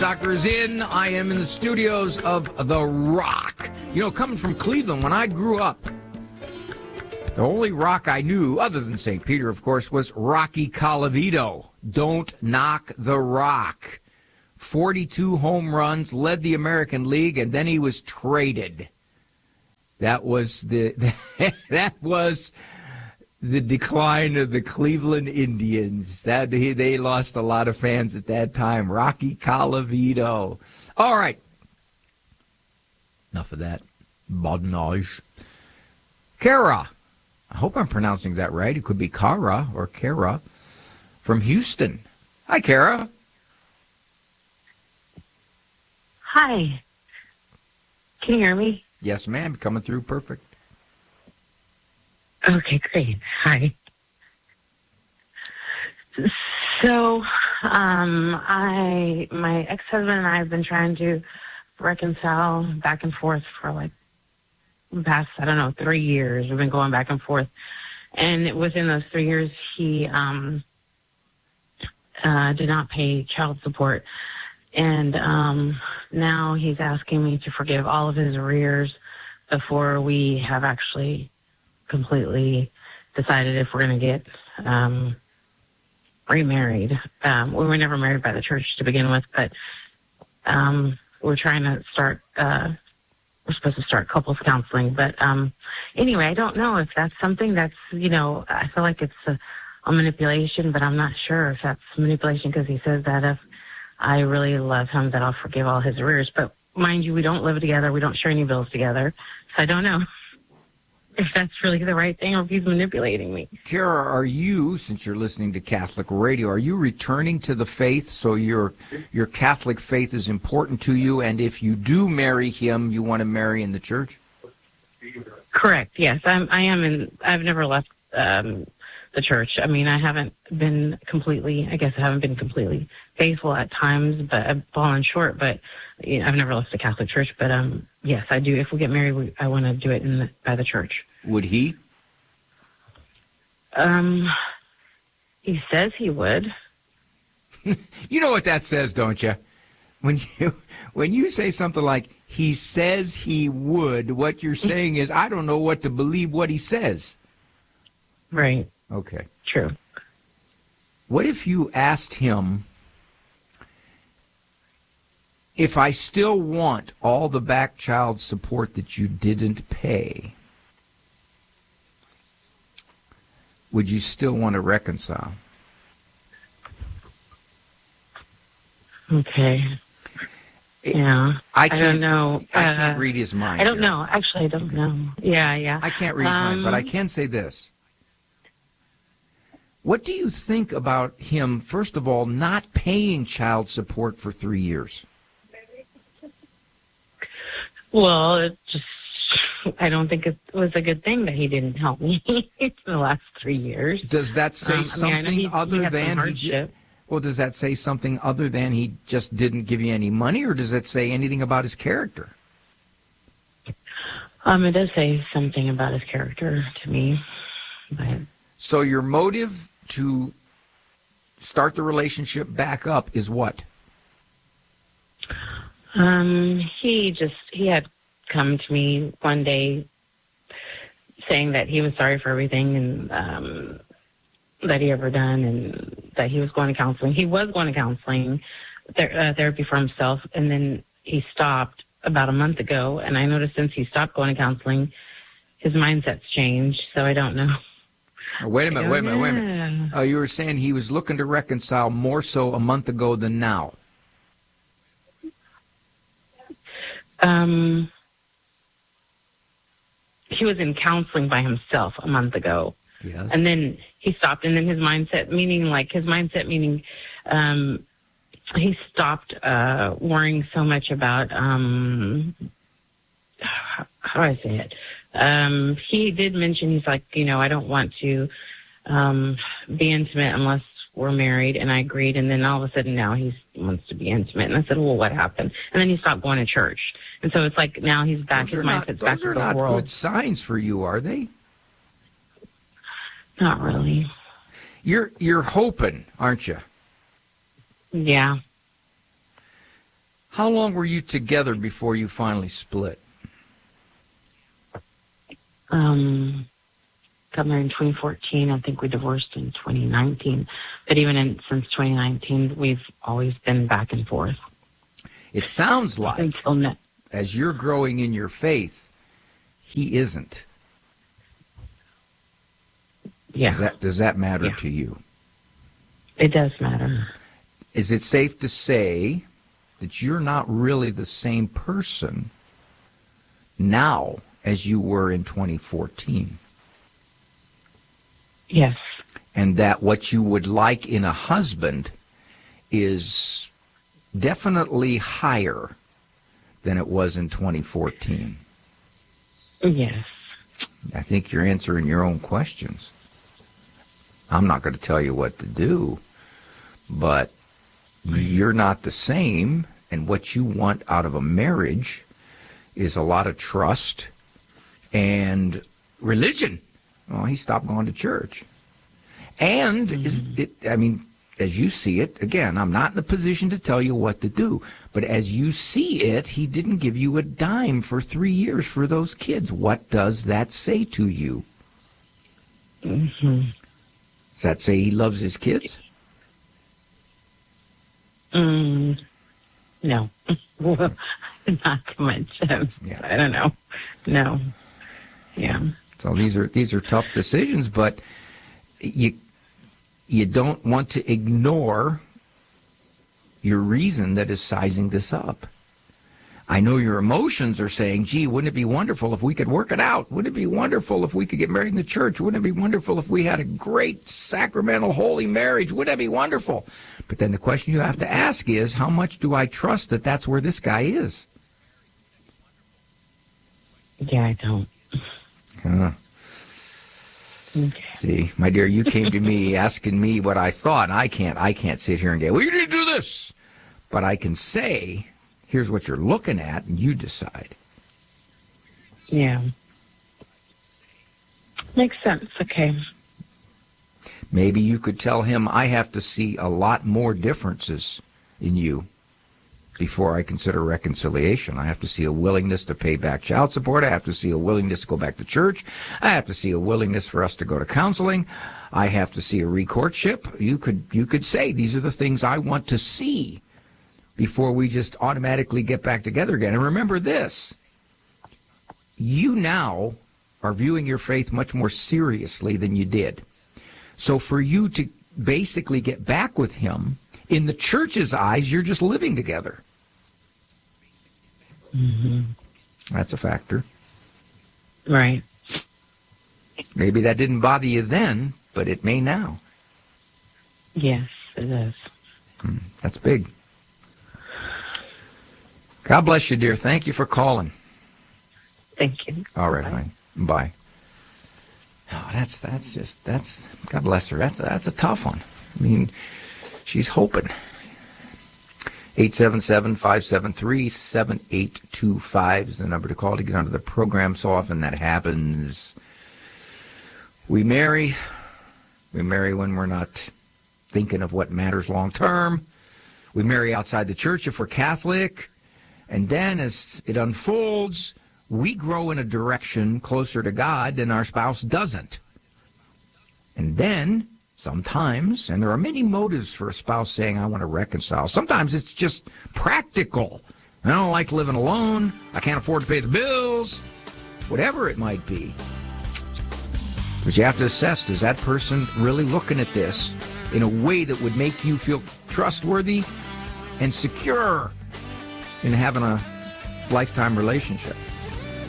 Doctor is in. I am in the studios of The Rock. You know, coming from Cleveland, when I grew up, the only Rock I knew, other than St. Peter, of course, was Rocky Colavito. Don't knock the Rock. 42 home runs, led the American League, and then he was traded. That was the decline of the Cleveland Indians. They lost a lot of fans at that time. Rocky Colavito. All right. Enough of that badinage. Kara. I hope I'm pronouncing that right. It could be Kara or Kara from Houston. Hi, Kara. Hi. Can you hear me? Yes, ma'am. Coming through perfect. Okay, great. Hi. So, my ex-husband and I have been trying to reconcile back and forth for like the past, 3 years. We've been going back and forth. And within those 3 years, he did not pay child support. And now he's asking me to forgive all of his arrears before we have actually completely decided if we're going to get remarried. We were never married by the church to begin with, but we're trying to start, we're supposed to start couples counseling. But anyway, I don't know if that's something that's, I feel like it's a manipulation, but I'm not sure if that's manipulation because he says that if I really love him, that I'll forgive all his arrears. But mind you, we don't live together. We don't share any bills together. So I don't know if that's really the right thing or if he's manipulating me. Kara, are you, since you're listening to Catholic radio, are you returning to the faith so your Catholic faith is important to you, and if you do marry him, you want to marry in the church? Correct, yes. I am in, I've never left the church. I mean, I haven't been completely faithful at times, but I've fallen short, but I've never left the Catholic church. But yes, I do. If we get married, I want to do it by the church. Would he? He says he would. You know what that says, don't you? When you say something like, he says he would, what you're saying is, I don't know what to believe what he says. Right. Okay. True. What if you asked him, if I still want all the back child support that you didn't pay, would you still want to reconcile? Okay. Yeah. I don't know. I can't read his mind. I don't know. Actually, I don't know. Yeah. I can't read his mind, but I can say this. What do you think about him, first of all, not paying child support for 3 years? Well, I don't think it was a good thing that he didn't help me for the last 3 years. Does that say something other than hardship? Does that say something other than he just didn't give you any money, or does it say anything about his character? It does say something about his character to me. But so your motive to start the relationship back up is what? He had come to me one day saying that he was sorry for everything and that he ever done, and that he was going to counseling. He was going to counseling, therapy for himself, and then he stopped about a month ago, and I noticed since he stopped going to counseling, his mindset's changed, so I don't know. Wait a minute. You were saying he was looking to reconcile more so a month ago than now. He was in counseling by himself a month ago. Yes. And then he stopped, and then his mindset meaning, he stopped worrying so much about, how do I say it? He did mention, he's like, I don't want to be intimate unless we're married, and I agreed, and then all of a sudden now he wants to be intimate, and I said, well, what happened? And then he stopped going to church, and so it's like now he's back, his mindset's back to the world. Those are not good signs for you, are they? Not really. You're hoping, aren't you? Yeah. How long were you together before you finally split? Got married in 2014. I think we divorced in 2019. But even since 2019, we've always been back and forth. It sounds like, until now. As you're growing in your faith, he isn't. Yeah. Does that matter to you? It does matter. Is it safe to say that you're not really the same person now as you were in 2014? Yes. And that what you would like in a husband is definitely higher than it was in 2014. Yes. I think you're answering your own questions. I'm not going to tell you what to do, but you're not the same, and what you want out of a marriage is a lot of trust and religion. Well, he stopped going to church. And, as you see it, again, I'm not in a position to tell you what to do, but as you see it, he didn't give you a dime for 3 years for those kids. What does that say to you? Mm-hmm. Does that say he loves his kids? No. Not too much. I don't know. No. Yeah. So these are tough decisions, but you don't want to ignore your reason that is sizing this up. I know your emotions are saying, gee, wouldn't it be wonderful if we could work it out? Wouldn't it be wonderful if we could get married in the church? Wouldn't it be wonderful if we had a great sacramental holy marriage? Wouldn't that be wonderful? But then the question you have to ask is, how much do I trust that that's where this guy is? Yeah, I don't. Okay. See, my dear, you came to me asking me what I thought, and I can't sit here and go, well, you need to do this. But I can say, here's what you're looking at, and you decide. Yeah. Makes sense. Okay. Maybe you could tell him, I have to see a lot more differences in you before I consider reconciliation. I have to see a willingness to pay back child support. I have to see a willingness to go back to church. I have to see a willingness for us to go to counseling. I have to see a recourtship. You could say, these are the things I want to see before we just automatically get back together again. And remember this, you now are viewing your faith much more seriously than you did. So for you to basically get back with him, in the church's eyes, you're just living together. Mm-hmm. That's a factor. Right. Maybe that didn't bother you then, but it may now. Yes, it does. That's big. God bless you, dear. Thank you for calling. Thank you. All right, Bye. honey. Bye. Oh, that's God bless her. That's a tough one. I mean, she's hoping. 877-573-7825 is the number to call to get onto the program. So often that happens. We marry when we're not thinking of what matters long term. We marry outside the church if we're Catholic. And then as it unfolds, we grow in a direction closer to God and our spouse doesn't. And then sometimes, and there are many motives for a spouse saying, I want to reconcile. Sometimes it's just practical. I don't like living alone. I can't afford to pay the bills. Whatever it might be. But you have to assess, is that person really looking at this in a way that would make you feel trustworthy and secure in having a lifetime relationship?